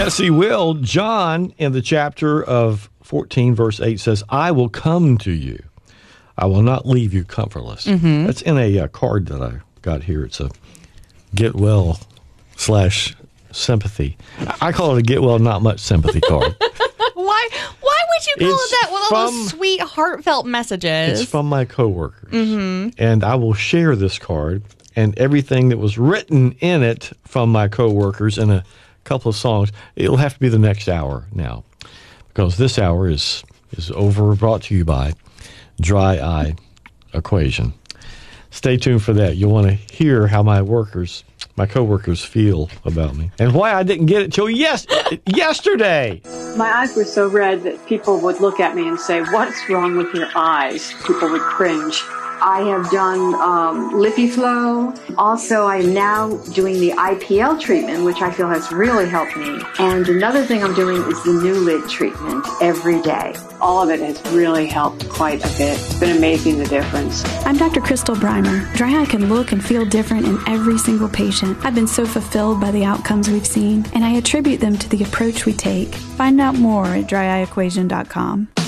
Yes, he will. John, in the chapter of 14, verse 8, says, I will come to you. I will not leave you comfortless. Mm-hmm. That's in a card that I got here. It's a get well / sympathy. I call it a get well, not much sympathy card. Why would you call it that with all those sweet, heartfelt messages? It's from my coworkers. Mm-hmm. And I will share this card and everything that was written in it from my coworkers in a couple of songs. It'll have to be the next hour now, because this hour is over, brought to you by Dry Eye Equation. Stay tuned for that. You'll want to hear how my coworkers feel about me, and why I didn't get it till yesterday. My eyes were so red that people would look at me and say, "What's wrong with your eyes?" People would cringe. I have done LipiFlow. Also, I'm now doing the IPL treatment, which I feel has really helped me. And another thing I'm doing is the new lid treatment every day. All of it has really helped quite a bit. It's been amazing, the difference. I'm Dr. Crystal Breimer. Dry eye can look and feel different in every single patient. I've been so fulfilled by the outcomes we've seen, and I attribute them to the approach we take. Find out more at dryeyequation.com.